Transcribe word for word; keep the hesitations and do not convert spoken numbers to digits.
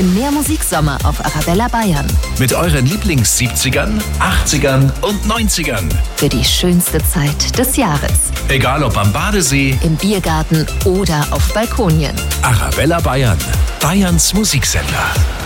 im Mehrmusiksommer auf Arabella Bayern. Mit euren Lieblings-siebzigern, achtzigern und neunzigern. Für die schönste Zeit des Jahres. Egal ob am Badesee, im Biergarten oder auf Balkonien. Arabella Bayern, Bayerns Musiksender.